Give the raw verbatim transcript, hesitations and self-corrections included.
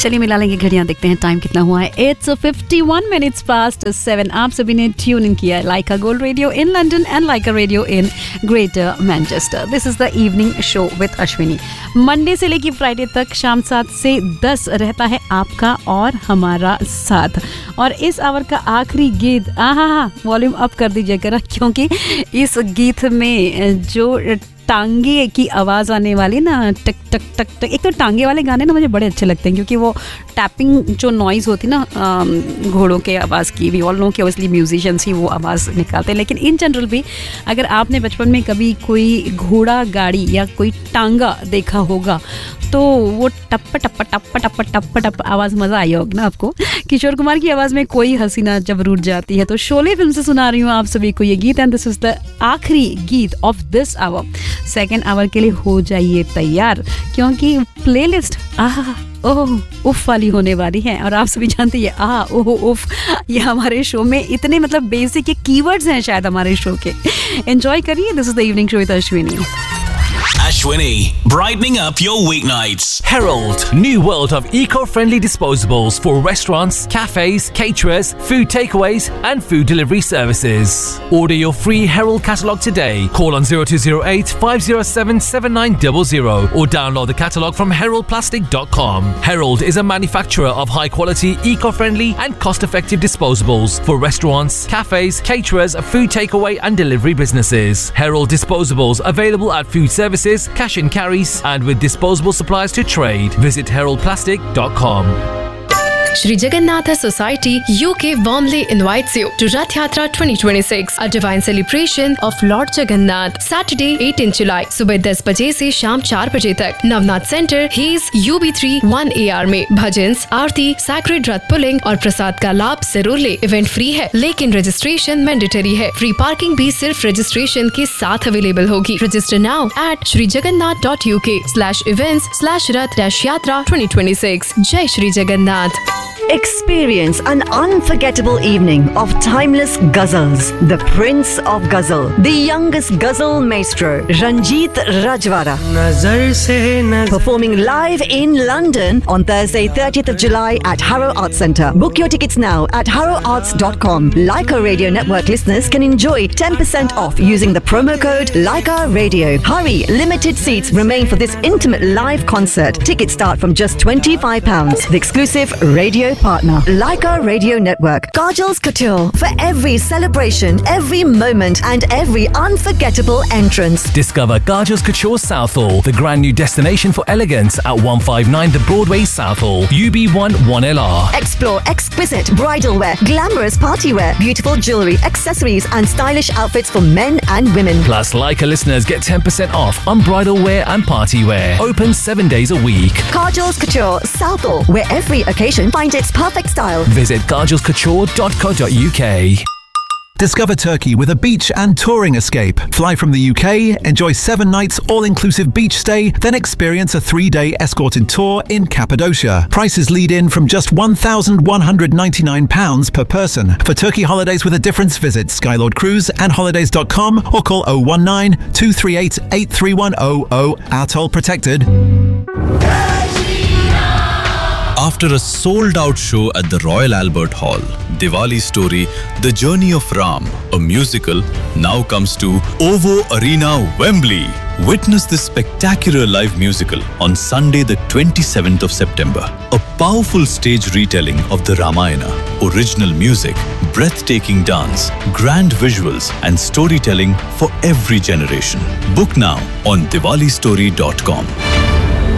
चलिए मिला लेंगे घड़ियां, देखते हैं टाइम कितना हुआ है। It's fifty one minutes past seven. आप सभी ने ट्यून इन किया लाइका gold radio in London and Lyca radio in greater Manchester. This is the evening show with Ashwini. Monday से लेकर फ्राइडे तक शाम सात से दस रहता है आपका और हमारा साथ। और इस आवर का आखिरी गीत, आहा हा वॉल्यूम अप कर दीजिएगा, क्योंकि इस गीत में जो टांगे की आवाज़ आने वाली ना, टक टक टक टक। एक तो टांगे वाले गाने ना मुझे बड़े अच्छे लगते हैं, क्योंकि वो टैपिंग जो नॉइज़ होती ना घोड़ों के आवाज़ की, वी ऑल नो कि ऑब्वियसली म्यूजिशियंस ही वो आवाज़ निकालते हैं, लेकिन इन जनरल भी अगर आपने बचपन में कभी कोई घोड़ा गाड़ी या कोई टांगा देखा होगा तो वो टप्पा टप्पा टप्पा टप्पा टप्पा टप्पा आवाज़, मज़ा आई होगा ना आपको। किशोर कुमार की आवाज़ में कोई हसीना जब रूठ जाती है, तो शोले फिल्म से सुना रही हूँ आप सभी को ये गीत, एंड दिस इज द आखिरी गीत of this our. Second hour के लिए हो जाइए तैयार, क्योंकि प्लेलिस्ट आह ओह उफ वाली होने वाली है। और आप सभी जानते हैं आह ओह उफ, ये हमारे शो में इतने मतलब बेसिक के कीवर्ड्स हैं शायद हमारे शो के। एंजॉय करिए, this is the evening show with Ashwini. Ashwini, brightening up your weeknights. Herald, new world of eco-friendly disposables for restaurants, cafes, caterers, food takeaways and food delivery services. Order your free Herald catalogue today. Call on zero two zero eight, five zero seven, seven nine zero zero or download the catalogue from herald plastic dot com. Herald is a manufacturer of high-quality, eco-friendly and cost-effective disposables for restaurants, cafes, caterers, food takeaway and delivery businesses. Herald disposables available at food services, cash and carries, and with disposable supplies to trade. Visit herald plastic dot com. Shri Jagannatha Society U K warmly invites you to Rath Yatra twenty twenty-six, a divine celebration of Lord Jagannath. Saturday eighteenth July, सुबह दस बजे से शाम चार बजे तक Navnath centre hedge U B three one A R में भजन्स, आरती, sacred रथ pulling और प्रसाद का लाभ जरूर ले। इवेंट फ्री है, लेकिन रजिस्ट्रेशन मैंडेटरी है। फ्री पार्किंग भी सिर्फ रजिस्ट्रेशन के साथ अवेलेबल होगी। Register now at Shri Jagannath dot U K slash events slash Rath dash यात्रा twenty twenty-six। जय Shri Jagannath. Experience an unforgettable evening of timeless ghazals. The Prince of Ghazal, the youngest ghazal maestro, Ranjit Rajwara, performing live in London on Thursday thirtieth of July at Harrow Arts Centre. Book your tickets now at harrow arts dot com. Leica Radio Network listeners can enjoy ten percent off using the promo code Leica Radio. Hurry, limited seats remain for this intimate live concert. Tickets start from just twenty-five pounds. The exclusive radio partner, Leica Radio Network. Kajal's Couture, for every celebration, every moment and every unforgettable entrance. Discover Kajal's Couture Southall, the grand new destination for elegance at one fifty-nine The Broadway Southall, U B one one L R. Explore exquisite bridal wear, glamorous party wear, beautiful jewellery, accessories and stylish outfits for men and women. Plus, Leica listeners get ten percent off on bridal wear and party wear. Open seven days a week. Kajal's Couture Southall, where every occasion finds its perfect style. Visit kajals couture dot co dot U K. Discover Turkey with a beach and touring escape. Fly from the U K, enjoy seven nights all-inclusive beach stay, then experience a three-day escorted tour in Cappadocia. Prices lead in from just one thousand one hundred ninety-nine pounds per person. For Turkey holidays with a difference, visit skylord cruise and holidays dot com or call oh one nine, two three eight, eight three one oh oh. Atoll protected. After a sold-out show at the Royal Albert Hall, Diwali Story, The Journey of Ram, a musical, now comes to OVO Arena, Wembley. Witness this spectacular live musical on Sunday the twenty-seventh of September. A powerful stage retelling of the Ramayana, original music, breathtaking dance, grand visuals and storytelling for every generation. Book now on diwali story dot com.